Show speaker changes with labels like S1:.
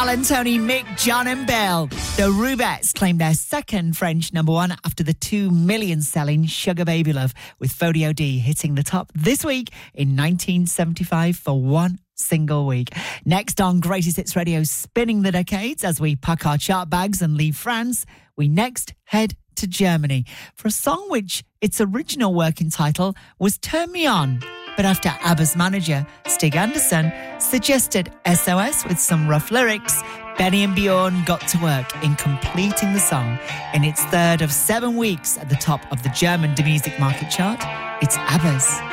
S1: Alan, Tony, Mick, John and Bill. The Rubettes claimed their second French number one after the 2 million selling Sugar Baby Love, with Fodio D hitting the top this week in 1975 for one single week. Next on Greatest Hits Radio, spinning the decades as we pack our chart bags and leave France, we next head to Germany for a song which its original working title was Turn Me On. But after ABBA's manager, Stig Anderson, suggested SOS with some rough lyrics, Benny and Bjorn got to work in completing the song in its third of 7 weeks at the top of the German music market chart. It's ABBA's